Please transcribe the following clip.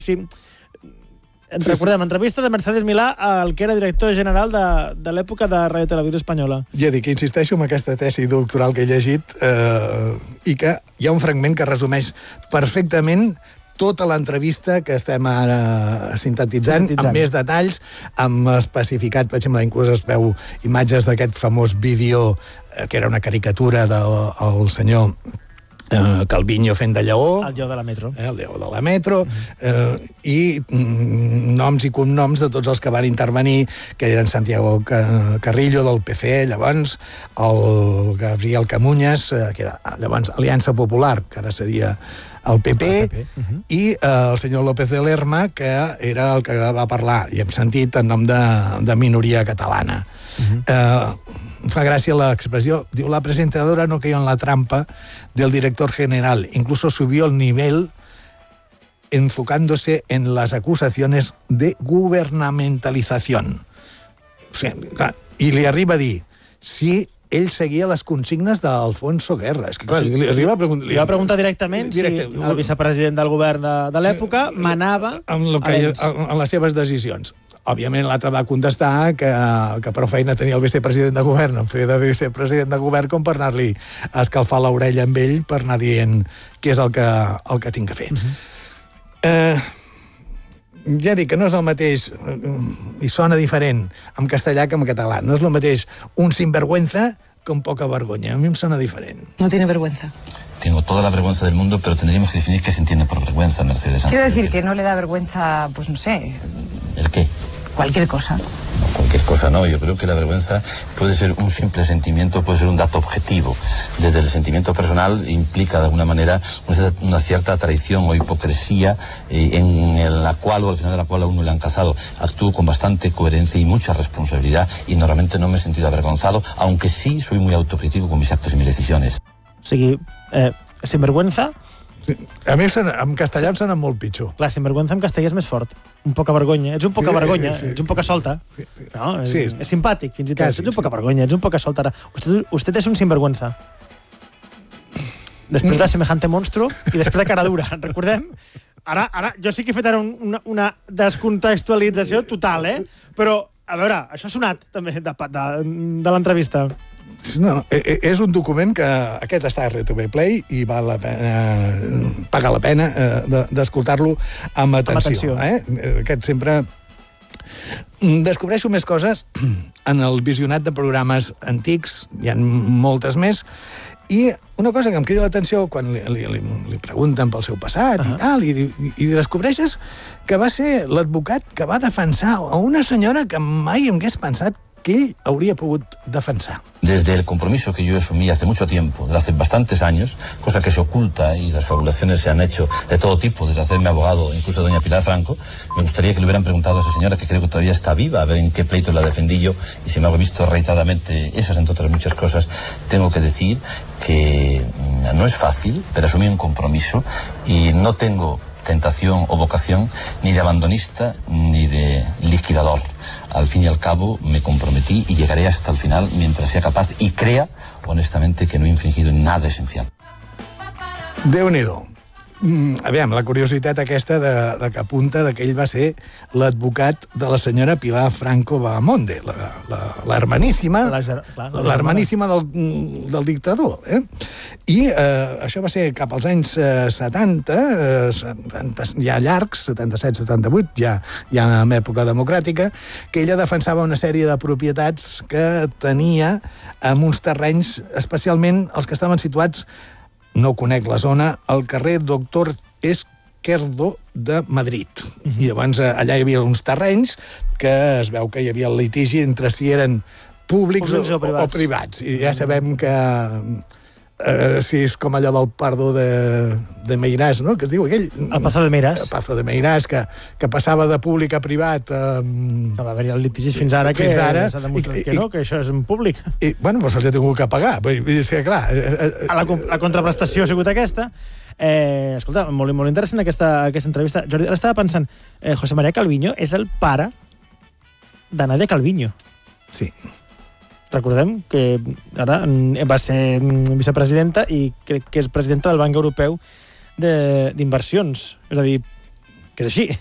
Sí. Recordem, entrevista de Mercedes Milà al que era director general de l'època de Ràdio Televisió Espanyola. Ja dic, insisteixo en aquesta tesi doctoral que he llegit i que hi ha un fragment que resumeix perfectament tota l'entrevista que estem ara sintetitzant, amb més detalls, amb especificat, per exemple, inclús es veu imatges d'aquest famós vídeo que era una caricatura del senyor Calviño fent de lleó. El lleó de la Metro. El lleó de la Metro. I noms i cognoms de tots els que van intervenir, que eren Santiago Carrillo, del PC, llavors, el Gabriel Camuñas, que era llavors Aliança Popular, que ara seria el PP, i el senyor López de Lerma, que era el que va parlar, i hem sentit en nom de minoria catalana. Fa gràcia la expresión, diu, la presentadora no cayó en la trampa del director general, incluso subió el nivel enfocándose en las acusaciones de gubernamentalización. O sigui, clar, i li arriba a dir si ell seguia les consignes d'Alfonso Guerra. És que, clar, li arriba a preguntar... Li va preguntar directament si el vicepresident del govern de l'època manava... En les seves decisions. Òbviament, l'altre va contestar que prou feina tenia el vicepresident de govern en fer de vicepresident de govern com per anar-li a escalfar l'orella amb ell per anar dient què és el que tinc que fer. Ja dic que no és el mateix, i sona diferent en castellà que en català, no és el mateix un sinvergüenza que un poca vergonya. A mi em sona diferent. No tiene vergüenza. Tengo toda la vergüenza del mundo, pero tendríamos que definir qué se entiende por vergüenza, Mercedes. Quiero decir que no le da vergüenza, pues no sé... ¿El qué? Cualquier cosa. No, cualquier cosa no. Yo creo que la vergüenza puede ser un simple sentimiento, puede ser un dato objetivo. Desde el sentimiento personal implica de alguna manera una cierta traición o hipocresía en la cual, o al final de la cual a uno le han cazado. Actúo con bastante coherencia y mucha responsabilidad y normalmente no me he sentido avergonzado, aunque sí soy muy autocrítico con mis actos y mis decisiones. O sigui, sinvergüenza... A mi en castellà em sona molt pitjor. Clar, sinvergüenza en castellà és més fort. Un poca vergonya. Ets un poca vergonya, ets un poca solta. No, és simpàtic, fins i tot. Ets un poca vergonya, ets un poca solta. Usted es un sinvergüenza. Després de semejante monstruo i després de cara dura. Recordem? Ara, jo sí que he fet ara una descontextualització total, però, a veure, això ha sonat també de l'entrevista. No, és un document que aquest està a RTV Play i val la pena, paga la pena d'escoltar-lo amb atenció. Aquest sempre... Descobreixo més coses en el visionat de programes antics, hi ha moltes més, i una cosa que em crida l'atenció quan li pregunten pel seu passat i tal, i descobreixes que va ser l'advocat que va defensar a una senyora que mai em hagués pensat que ell hauria pogut defensar. Desde el compromiso que yo asumí hace mucho tiempo, desde hace bastantes años, cosa que se oculta y las fabulaciones se han hecho de todo tipo, desde hacerme abogado, incluso doña Pilar Franco, me gustaría que le hubieran preguntado a esa señora, que creo que todavía está viva, a ver en qué pleito la defendí yo, y si me hago visto reiteradamente esas, entre otras muchas cosas, tengo que decir que no es fácil, pero asumí un compromiso y no tengo tentación o vocación ni de abandonista ni de liquidador. Al fin y al cabo me comprometí y llegaré hasta el final mientras sea capaz y crea honestamente que no he infringido nada esencial. Déu-n'hi-do. Aviam, la curiositat aquesta de que apunta que ell va ser l'advocat de la senyora Pilar Franco Bahamonde, l'hermaníssima del dictador. I això va ser cap als anys 70, ja llargs, 77-78, ja en època democràtica, que ella defensava una sèrie de propietats que tenia en uns terrenys, especialment els que estaven situats, no conec la zona, al carrer Doctor Esquerdo de Madrid. I llavors allà hi havia uns terrenys que es veu que hi havia el litigi entre si eren públics o privats. I ja sabem que si és com allò del Pardo de Meiràs, no?, que es diu aquell... El Pazo de Meiràs. El Pazo de Meiràs, que passava de públic a privat. Que va haver-hi el litigi fins ara que s'ha demostrat que no, que això és en públic. I, bueno, però se'ls ha tingut que pagar. És que, clar... La contraprestació ha sigut aquesta. Escolta, molt interessant aquesta entrevista. Jordi, ara estava pensant, José María Calviño és el pare de Nadia Calviño. Sí. Recordem que ara va ser vicepresidenta i crec que és presidenta del Banc Europeu d'Inversions. És a dir, que és així.